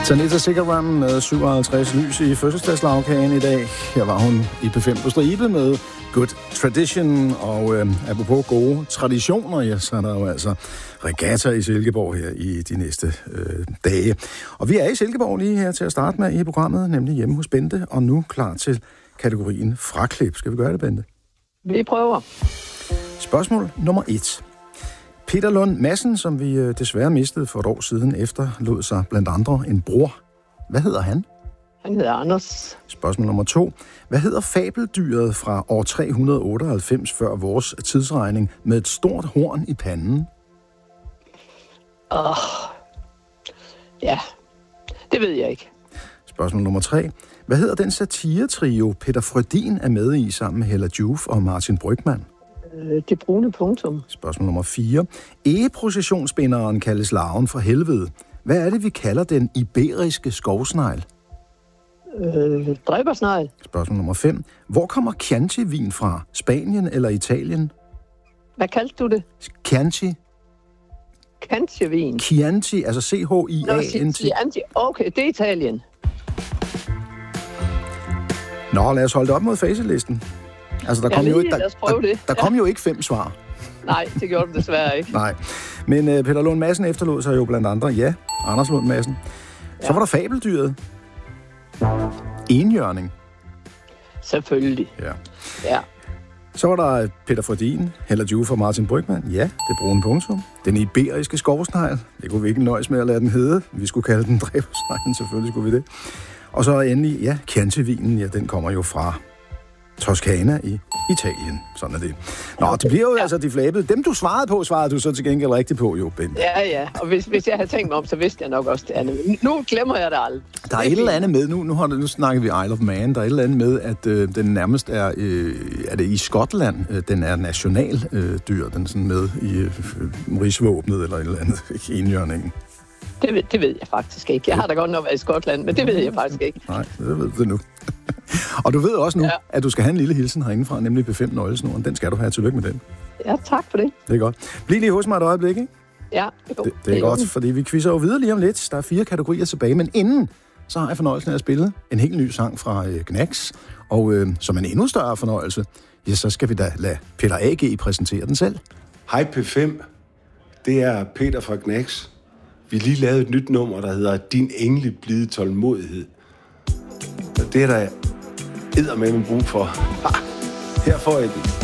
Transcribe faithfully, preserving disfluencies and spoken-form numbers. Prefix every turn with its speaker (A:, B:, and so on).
A: Tanita Sikaram med syvoghalvtreds lys i fødselsdagslagkagen i dag. Her var hun i P fem på stribe med Good Tradition. Og øh, apropos gode traditioner, ja, så er der jo altså regatta i Silkeborg her i de næste øh, dage. Og vi er i Silkeborg lige her til at starte med i programmet, nemlig hjemme hos Bente. Og nu klar til kategorien fraklip. Skal vi gøre det, Bente?
B: Vi prøver.
A: Spørgsmål nummer et. Peter Lund Madsen, som vi desværre mistede for et år siden, efterlod sig blandt andre en bror. Hvad hedder han?
B: Han hedder Anders.
A: Spørgsmål nummer to. Hvad hedder fabeldyret fra år tre hundrede otteoghalvfems før vores tidsregning med et stort horn i panden?
B: Åh, oh. Ja, det ved jeg ikke.
A: Spørgsmål nummer tre. Hvad hedder den satiretrio, Peter Frödin er med i sammen med Hella Joof og Martin Brygmann?
B: Det brune punktum.
A: Spørgsmål nummer fire. Egeprocessionsspinderen kaldes larven for helvede. Hvad er det, vi kalder den iberiske skovsnegl?
B: Øh, dræbersnegl.
A: Spørgsmål nummer fem. Hvor kommer Chianti-vin fra? Spanien eller Italien?
B: Hvad kaldte du det?
A: Chianti.
B: Chianti-vin.
A: Chianti, altså C H I A N T.
B: Chianti. Okay, det er Italien.
A: Nå, lad os holde det op mod facelisten. Altså, der kom,
B: ja,
A: jo,
B: lige,
A: der, der, der, der kom ja. jo ikke fem svar.
B: Nej, det gjorde du desværre ikke.
A: Nej, men uh, Peter Lund Madsen efterlod sig jo blandt andre, ja, Anders Lund Madsen. Så ja. var der fabeldyret. Enhjørning.
B: Selvfølgelig.
A: Ja.
B: Ja.
A: Så var der Peter Frödin, Hella Joof og Martin Brygmann. Ja, det brune punktum. Den iberiske skovsnegl. Det kunne vi ikke nøjes med at lade den hedde. Vi skulle kalde den dræbersneglen, selvfølgelig skulle vi det. Og så endelig, ja, Chianti-vinen, ja, den kommer jo fra Toskana i Italien. Sådan er det. Nå, det bliver jo ja. altså de flabede. Dem, du svarede på, svarede du så til gengæld rigtigt på, jo, Ben.
B: Ja, ja. Og hvis, hvis jeg havde tænkt mig om, så vidste jeg nok også det andet. Nu glemmer jeg det aldrig.
A: Der er et eller andet med, nu, nu, har det, nu snakker vi Isle of Man, der er et eller andet med, at øh, den nærmest er, øh, er det i Skotland, øh, den er national øh, dyr, den er sådan med i øh, rigsvåbnet eller et eller andet, enhjørningen.
B: Det ved, det ved jeg faktisk ikke. Jeg har da godt nok været i Skotland, men det ved jeg faktisk ikke.
A: Nej, det ved du nu. Og du ved også nu, ja. at du skal have en lille hilsen herindefra, nemlig P fem nøglesnoren. Den skal du have. Tillykke med den.
B: Ja, tak for det.
A: Det er godt. Bliv lige hos mig et øjeblik, ikke?
B: Ja, det,
A: det, det er, det er godt, godt, fordi vi quizzer jo videre lige om lidt. Der er fire kategorier tilbage, men inden, så har jeg fornøjelsen af at spille en helt ny sang fra øh, Gnags. Og øh, som en endnu større fornøjelse, ja, så skal vi da lade Peter A G præsentere den selv.
C: Hej P fem, det er Peter fra Gnags. Vi lige lavet et nyt nummer, der hedder Din engle blide tålmodighed. Og det er der eddermame brug for. Ha! Her får I den.